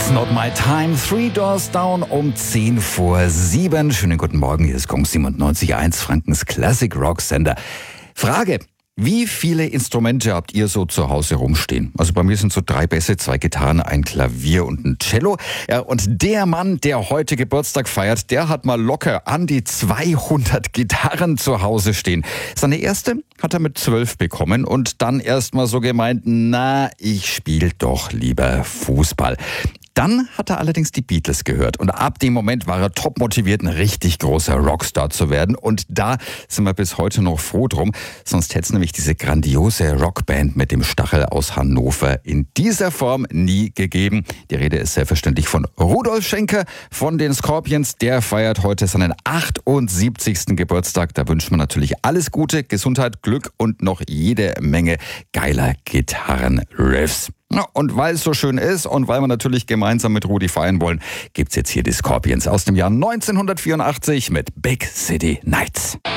It's not my time. Three Doors Down um 6:10. Schönen guten Morgen, hier ist Kong 97.1, Frankens Classic Rock Sender. Frage: Wie viele Instrumente habt ihr so zu Hause rumstehen? Also bei mir sind so 3 Bässe, 2 Gitarren, ein Klavier und ein Cello. Ja, und der Mann, der heute Geburtstag feiert, der hat mal locker an die 200 Gitarren zu Hause stehen. Seine erste hat er mit 12 bekommen und dann erst mal so gemeint, na, ich spiele doch lieber Fußball. Dann hat er allerdings die Beatles gehört und ab dem Moment war er top motiviert, ein richtig großer Rockstar zu werden. Und da sind wir bis heute noch froh drum, sonst hätte es nämlich diese grandiose Rockband mit dem Stachel aus Hannover in dieser Form nie gegeben. Die Rede ist selbstverständlich von Rudolf Schenker von den Scorpions. Der feiert heute seinen 78. Geburtstag. Da wünschen wir natürlich alles Gute, Gesundheit, Glück und noch jede Menge geiler Gitarrenriffs. Und weil es so schön ist und weil wir natürlich gemeinsam mit Rudi feiern wollen, gibt's jetzt hier die Scorpions aus dem Jahr 1984 mit Big City Nights.